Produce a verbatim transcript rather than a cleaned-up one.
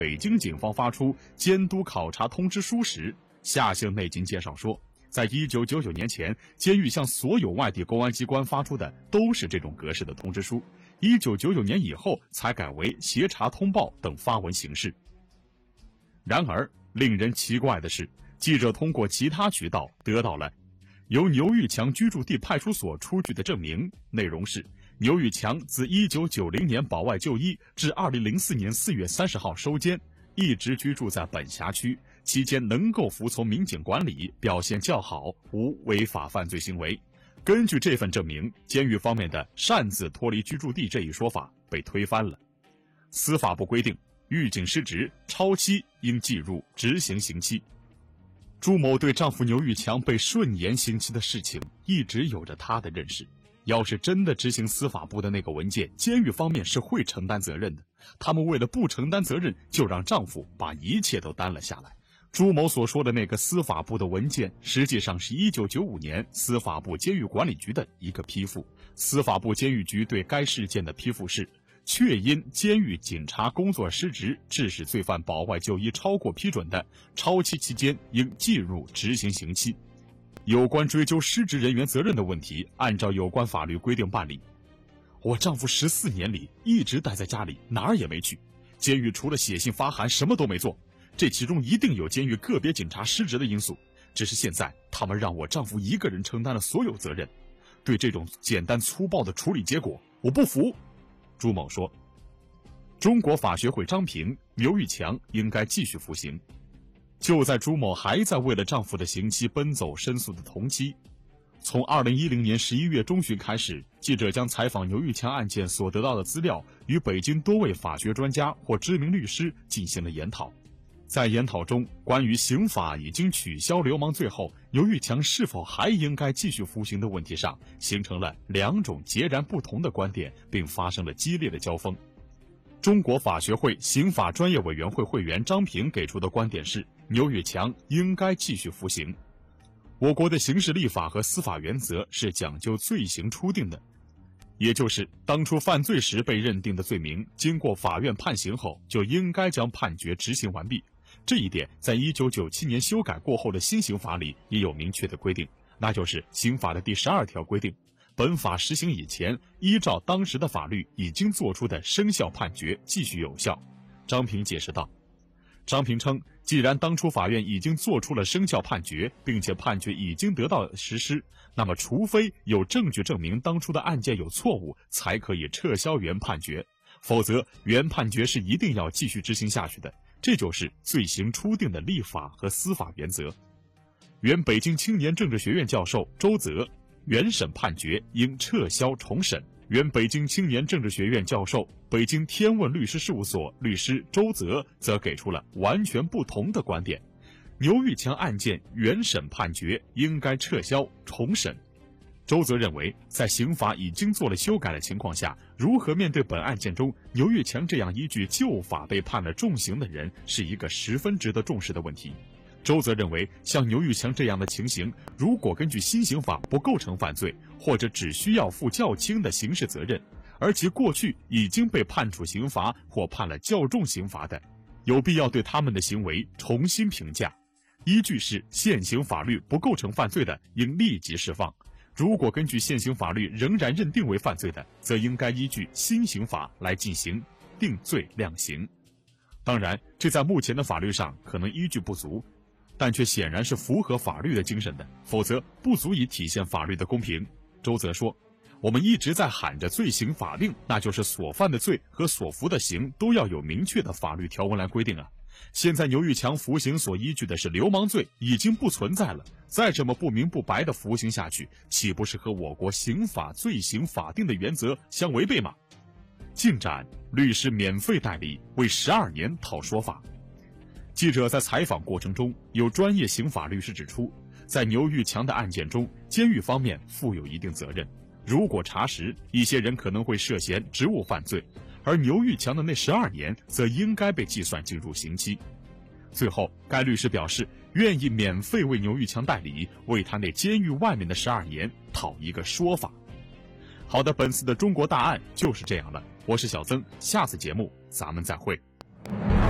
北京警方发出监督考察通知书时，夏姓内警介绍说，在一九九九年前，监狱向所有外地公安机关发出的都是这种格式的通知书，一九九九年以后才改为协查通报等发文形式。然而，令人奇怪的是，记者通过其他渠道得到了由牛玉强居住地派出所出具的证明，内容是牛玉强自一九九零年保外就医至二零零四年四月三十号收监，一直居住在本辖区，期间能够服从民警管理，表现较好，无违法犯罪行为。根据这份证明，监狱方面的擅自脱离居住地这一说法被推翻了。司法部规定，狱警失职超期应计入执行刑期。朱某对丈夫牛玉强被顺延刑期的事情一直有着她的认识，要是真的执行司法部的那个文件，监狱方面是会承担责任的。他们为了不承担责任，就让丈夫把一切都担了下来。朱某所说的那个司法部的文件，实际上是一九九五年司法部监狱管理局的一个批复。司法部监狱局对该事件的批复是：确因监狱警察工作失职，致使罪犯保外就医超过批准的，超期期间应计入执行刑期。有关追究失职人员责任的问题，按照有关法律规定办理。我丈夫十四年里一直待在家里，哪儿也没去，监狱除了写信发函什么都没做，这其中一定有监狱个别警察失职的因素，只是现在他们让我丈夫一个人承担了所有责任。对这种简单粗暴的处理结果，我不服。朱某说，中国法学会章评，牛玉强应该继续服刑。就在朱某还在为了丈夫的刑期奔走申诉的同期，从二零一零年十一月中旬开始，记者将采访牛玉强案件所得到的资料与北京多位法学专家或知名律师进行了研讨。在研讨中，关于刑法已经取消流氓罪后，牛玉强是否还应该继续服刑的问题上，形成了两种截然不同的观点，并发生了激烈的交锋。中国法学会刑法专业委员会会员张平给出的观点是，牛玉强应该继续服刑。我国的刑事立法和司法原则是讲究罪行初定的，也就是当初犯罪时被认定的罪名，经过法院判刑后，就应该将判决执行完毕。这一点在一九九七年修改过后的新刑法里也有明确的规定，那就是刑法的第十二条规定，本法实行以前，依照当时的法律已经作出的生效判决继续有效。张平解释道。张平称，既然当初法院已经作出了生效判决，并且判决已经得到实施，那么除非有证据证明当初的案件有错误，才可以撤销原判决，否则原判决是一定要继续执行下去的。这就是罪行初定的立法和司法原则。原北京青年政治学院教授周泽，原审判决应撤销重审。原北京青年政治学院教授、北京天问律师事务所律师周泽则给出了完全不同的观点。牛玉强案件原审判决应该撤销重审。周泽认为，在刑法已经做了修改的情况下，如何面对本案件中牛玉强这样依据旧法被判了重刑的人，是一个十分值得重视的问题。周泽认为，像牛玉强这样的情形，如果根据新刑法不构成犯罪，或者只需要负较轻的刑事责任，而其过去已经被判处刑罚或判了较重刑罚的，有必要对他们的行为重新评价。依据是现行法律不构成犯罪的，应立即释放；如果根据现行法律仍然认定为犯罪的，则应该依据新刑法来进行定罪量刑。当然，这在目前的法律上可能依据不足，但却显然是符合法律的精神的，否则不足以体现法律的公平。周泽说，我们一直在喊着罪刑法定，那就是所犯的罪和所服的刑都要有明确的法律条文来规定啊。现在牛玉强服刑所依据的是流氓罪，已经不存在了，再这么不明不白的服刑下去，岂不是和我国刑法罪刑法定的原则相违背吗？进展，律师免费代理，为十二年讨说法。记者在采访过程中，有专业刑法律师指出，在牛玉强的案件中，监狱方面负有一定责任。如果查实，一些人可能会涉嫌职务犯罪，而牛玉强的那十二年则应该被计算进入刑期。最后，该律师表示愿意免费为牛玉强代理，为他那监狱外面的十二年讨一个说法。好的，本次的中国大案就是这样了。我是小曾，下次节目咱们再会。